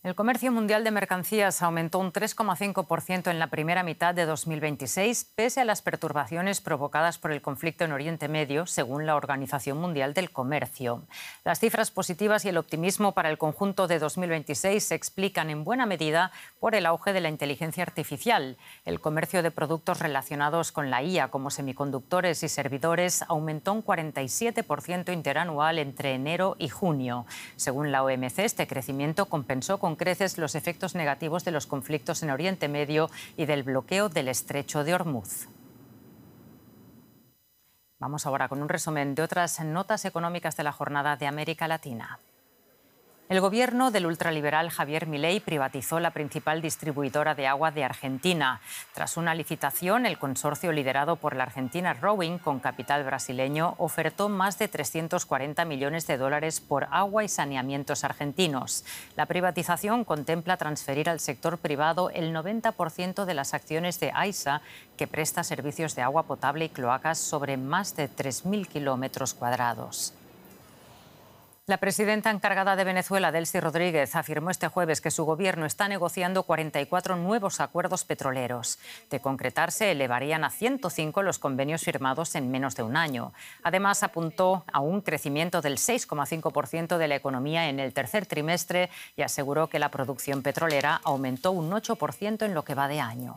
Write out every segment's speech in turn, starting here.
El comercio mundial de mercancías aumentó un 3,5% en la primera mitad de 2026, pese a las perturbaciones provocadas por el conflicto en Oriente Medio, según la Organización Mundial del Comercio. Las cifras positivas y el optimismo para el conjunto de 2026 se explican en buena medida por el auge de la inteligencia artificial. El comercio de productos relacionados con la IA, como semiconductores y servidores, aumentó un 47% interanual entre enero y junio. Según la OMC, este crecimiento compensó con creces los efectos negativos de los conflictos en Oriente Medio y del bloqueo del estrecho de Hormuz. Vamos ahora con un resumen de otras notas económicas de la jornada de América Latina. El gobierno del ultraliberal Javier Milei privatizó la principal distribuidora de agua de Argentina. Tras una licitación, el consorcio liderado por la Argentina Rowing, con capital brasileño, ofertó más de 340 millones de dólares por agua y saneamientos argentinos. La privatización contempla transferir al sector privado el 90% de las acciones de AISA, que presta servicios de agua potable y cloacas sobre más de 3.000 kilómetros cuadrados. La presidenta encargada de Venezuela, Delcy Rodríguez, afirmó este jueves que su gobierno está negociando 44 nuevos acuerdos petroleros. De concretarse, elevarían a 105 los convenios firmados en menos de un año. Además, apuntó a un crecimiento del 6,5% de la economía en el tercer trimestre y aseguró que la producción petrolera aumentó un 8% en lo que va de año.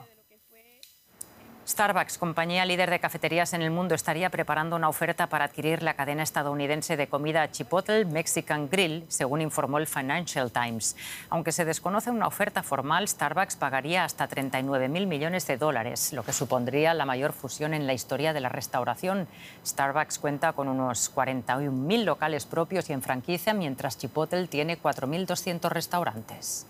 Starbucks, compañía líder de cafeterías en el mundo, estaría preparando una oferta para adquirir la cadena estadounidense de comida Chipotle Mexican Grill, según informó el Financial Times. Aunque se desconoce una oferta formal, Starbucks pagaría hasta 39.000 millones de dólares, lo que supondría la mayor fusión en la historia de la restauración. Starbucks cuenta con unos 41.000 locales propios y en franquicia, mientras Chipotle tiene 4.200 restaurantes.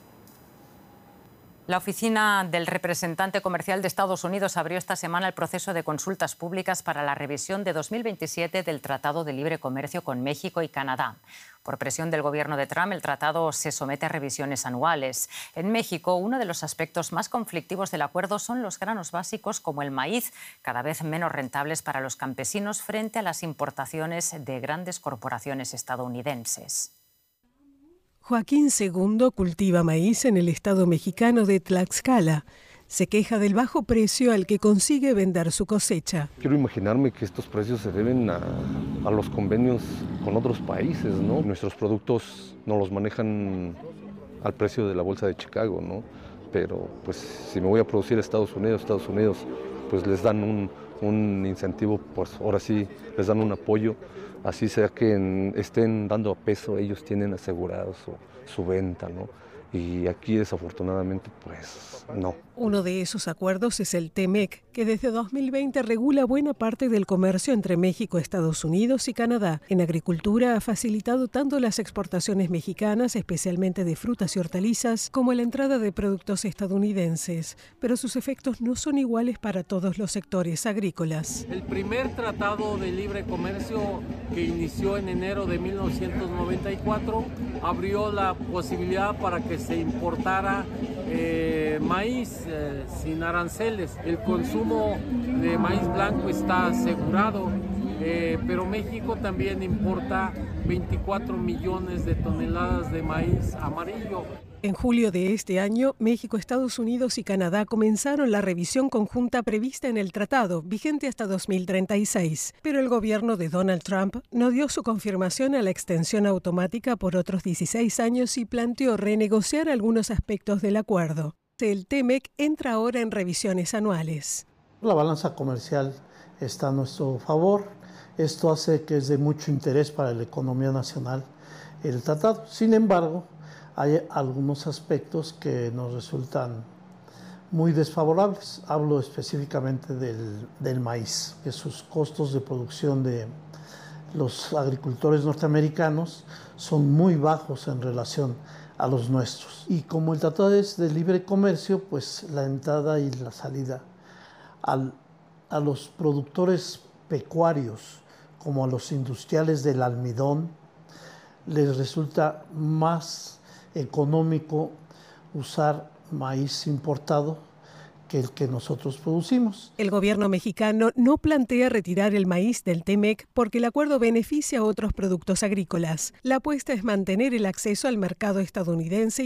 La oficina del representante comercial de Estados Unidos abrió esta semana el proceso de consultas públicas para la revisión de 2027 del Tratado de Libre Comercio con México y Canadá. Por presión del gobierno de Trump, el tratado se somete a revisiones anuales. En México, uno de los aspectos más conflictivos del acuerdo son los granos básicos como el maíz, cada vez menos rentables para los campesinos frente a las importaciones de grandes corporaciones estadounidenses. Joaquín II cultiva maíz en el estado mexicano de Tlaxcala. Se queja del bajo precio al que consigue vender su cosecha. Quiero imaginarme que estos precios se deben a los convenios con otros países, ¿no? Nuestros productos no los manejan al precio de la bolsa de Chicago, ¿no? Pero pues si me voy a producir a Estados Unidos pues les dan un incentivo, pues ahora sí les dan un apoyo. Así sea que estén dando a peso, ellos tienen asegurado su venta, ¿no? Y aquí desafortunadamente pues no. Uno de esos acuerdos es el TEMEC, que desde 2020 regula buena parte del comercio entre México, Estados Unidos y Canadá. En agricultura ha facilitado tanto las exportaciones mexicanas, especialmente de frutas y hortalizas, como la entrada de productos estadounidenses. Pero sus efectos no son iguales para todos los sectores agrícolas. El primer tratado de libre comercio, que inició en enero de 1994, abrió la posibilidad para que se importara maíz sin aranceles. El consumo de maíz blanco está asegurado, pero México también importa 24 millones de toneladas de maíz amarillo. En julio de este año, México, Estados Unidos y Canadá comenzaron la revisión conjunta prevista en el tratado, vigente hasta 2036. Pero el gobierno de Donald Trump no dio su confirmación a la extensión automática por otros 16 años y planteó renegociar algunos aspectos del acuerdo. El TEMEC entra ahora en revisiones anuales. La balanza comercial está a nuestro favor. Esto hace que es de mucho interés para la economía nacional el tratado. Sin embargo, hay algunos aspectos que nos resultan muy desfavorables. Hablo específicamente del maíz, que sus costos de producción de los agricultores norteamericanos son muy bajos en relación a los nuestros. Y como el tratado es de libre comercio, pues la entrada y la salida a los productores pecuarios, como a los industriales del almidón, les resulta más económico usar maíz importado que el que nosotros producimos. El gobierno mexicano no plantea retirar el maíz del TEMEC porque el acuerdo beneficia a otros productos agrícolas. La apuesta es mantener el acceso al mercado estadounidense